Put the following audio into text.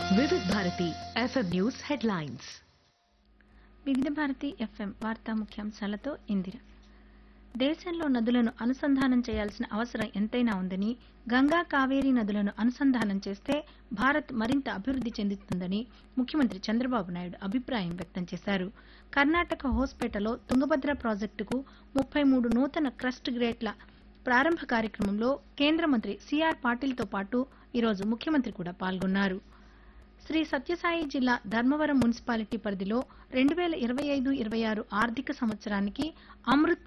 వివిధ Bharati FM news headlines. వివిధ Bharati FM వార్తా ముఖ్యాంశాలతో ఇందిర. దేశంలో నదులను అనుసంధానం చేయాల్సిన అవసరం ఎంతైనా ఉందని, గంగా కావేరీ నదులను అనుసంధానం చేస్తే భారత్ మరింత అభివృద్ది చెందుతుందని ముఖ్యమంత్రి చంద్రబాబు నాయుడు అభిప్రాయం వ్యక్తం చేశారు. కర్ణాటక హోస్పేటలో తుంగభద్ర ప్రాజెక్టుకు 33 నూతన క్రస్ట్ గేట్ల ప్రారంభ కార్యక్రమంలో కేంద్ర మంత్రి సిఆర్ పాటిల్తో పాటు ఈరోజు ముఖ్యమంత్రి కూడా పాల్గొన్నారు. శ్రీ సత్యసాయి జిల్లా ధర్మవరం మున్సిపాలిటీ పరిధిలో 2025-26 ఆర్థిక సంవత్సరానికి అమృత్